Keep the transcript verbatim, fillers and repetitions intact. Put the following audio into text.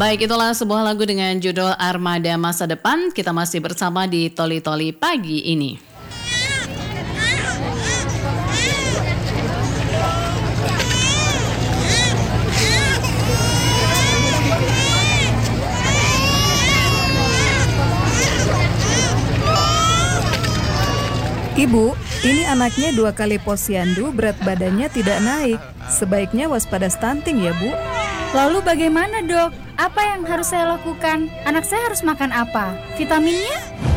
Baik, itulah sebuah lagu dengan judul Armada Masa Depan. Kita masih bersama di Toli Toli pagi ini. Ibu, ini anaknya dua kali posyandu, berat badannya tidak naik. Sebaiknya waspada stunting ya, Bu. Lalu bagaimana, Dok? Apa yang harus saya lakukan? Anak saya harus makan apa? Vitaminnya?